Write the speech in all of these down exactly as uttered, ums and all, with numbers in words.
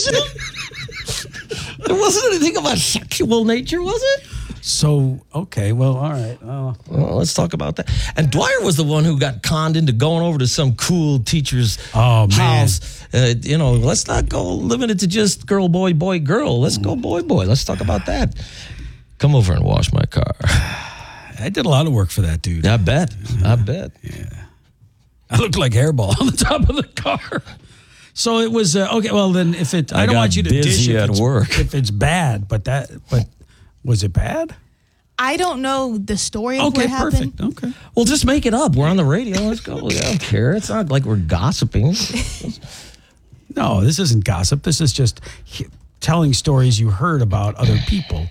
reason. There wasn't anything of a sexual nature, was it? So, okay, well, all right. Uh, well, let's talk about that. And Dwyer was the one who got conned into going over to some cool teacher's oh, man. house. Uh, you know, let's not go limit it to just girl, boy, boy, girl. Let's go boy, boy. Let's talk about that. Come over and wash my car. I did a lot of work for that dude. I bet. I bet. Yeah. I looked like Hairball on the top of the car. So it was, uh, okay, well, then if it, I, I don't got want you to busy dish if at it's, work. if it's bad, but that, but was it bad? I don't know the story of Okay, what happened. perfect. Okay. Well, just make it up. We're on the radio. Let's go. I don't care. It's not like we're gossiping. No, this isn't gossip. This is just he- telling stories you heard about other people.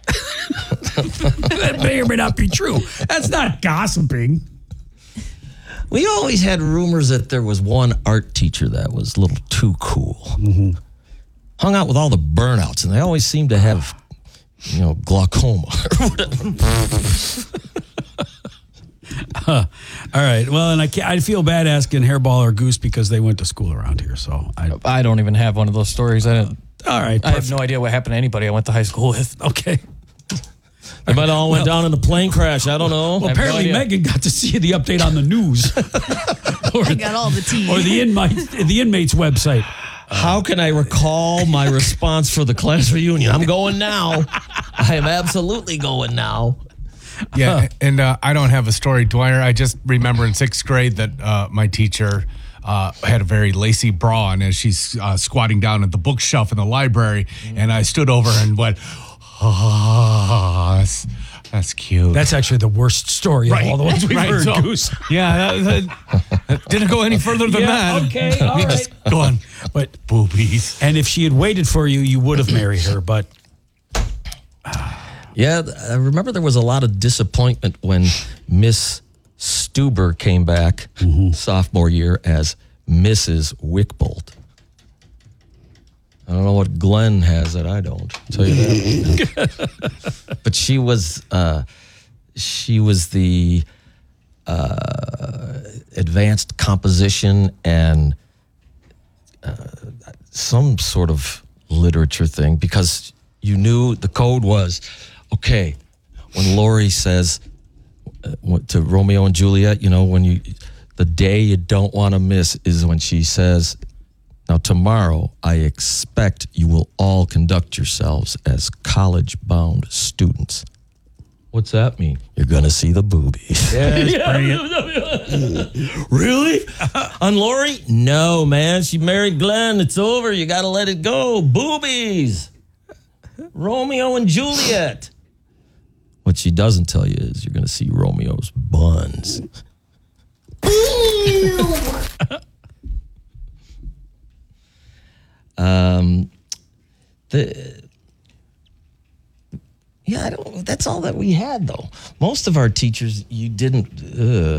That may or may not be true. That's not gossiping. We always had rumors that there was one art teacher that was a little too cool. Mm-hmm. Hung out with all the burnouts, and they always seemed to have, you know, glaucoma or whatever. uh, all right. Well, and I can't, I feel bad asking Hairball or Goose because they went to school around here. So I. I don't even have one of those stories. I didn't. All right. I have no idea what happened to anybody I went to high school with. Okay. They might have all went down in a plane crash. I don't know. Well, apparently no Megan got to see the update on the news. or, I got all the tea. Or the inmates, the inmates website. How can I recall my response for the class reunion? I'm going now. I am absolutely going now. Yeah, and uh, I don't have a story, Dwyer. I just remember in sixth grade that uh, my teacher uh, had a very lacy bra on as she's uh, squatting down at the bookshelf in the library, and I stood over and went, oh, that's, that's cute. That's actually the worst story Right. of all the ones we've Right, heard, so- Goose. Yeah, that, that didn't go any further than Yeah, that. okay, all We right. just go on, But boobies. and if she had waited for you, you would have married her. But Yeah, I remember there was a lot of disappointment when Miss Stuber came back sophomore year as Missus Wickbolt. I don't know what Glenn has that I don't. I'll tell you that. But she was uh, she was the uh, advanced composition and uh, some sort of literature thing, because you knew the code was, okay, when Lori says uh, to Romeo and Juliet, you know, when you, the day you don't want to miss is when she says, now tomorrow I expect you will all conduct yourselves as college-bound students. What's that mean? You're going to see the boobies. yes, Really? On Lori? No, man. She married Glenn. It's over. You got to let it go. Boobies. Romeo and Juliet. What she doesn't tell you is you're going to see Romeo's buns. um, the yeah, I don't. That's all that we had, though. Most of our teachers, you didn't. Uh,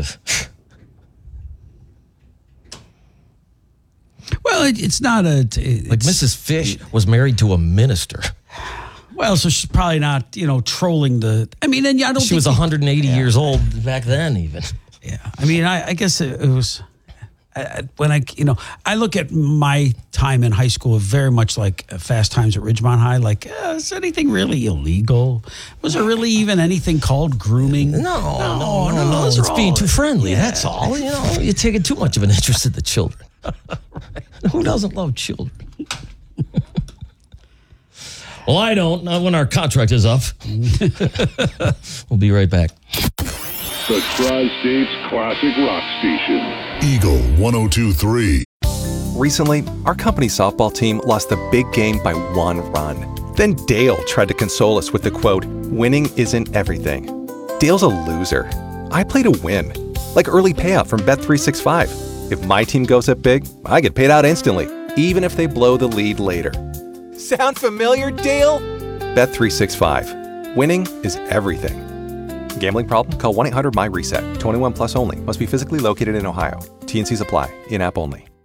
well, it, it's not a it's, like Missus Fish was married to a minister. Well, so she's probably not, you know, trolling the. I mean, and I don't. She think was you- one hundred eighty years old back then, even. Yeah, I mean, I, I guess it, it was I, I- when I, you know, I look at my time in high school very much like Fast Times at Ridgemont High. Like, uh, is anything really illegal? Was there really even anything called grooming? No, no, no, no. no. those It's are being all- too friendly. Yeah. That's all. You know, you're taking too much of an interest in the children. Who doesn't love children? Well, I don't. Not when our contract is up. We'll be right back. The Tri-State's classic rock station. Eagle one oh two three. Recently, our company softball team lost the big game by one run. Then Dale tried to console us with the quote, "Winning isn't everything." Dale's a loser. I play to win. Like early payout from Bet three sixty-five. If my team goes up big, I get paid out instantly, even if they blow the lead later. Sound familiar, Dale? Bet three sixty-five. Winning is everything. Gambling problem? Call one eight hundred M Y RESET. twenty-one plus only. Must be physically located in Ohio. T N Cs apply. In-app only.